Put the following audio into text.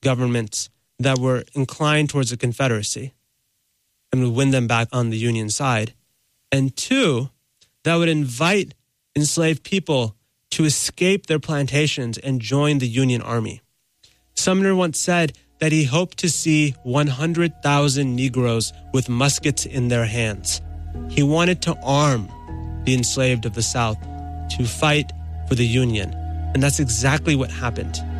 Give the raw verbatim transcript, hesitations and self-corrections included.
governments that were inclined towards the Confederacy and would win them back on the Union side. And two, that would invite enslaved people to escape their plantations and join the Union Army. Sumner once said that he hoped to see one hundred thousand Negroes with muskets in their hands. He wanted to arm the enslaved of the South to fight for the Union. And that's exactly what happened.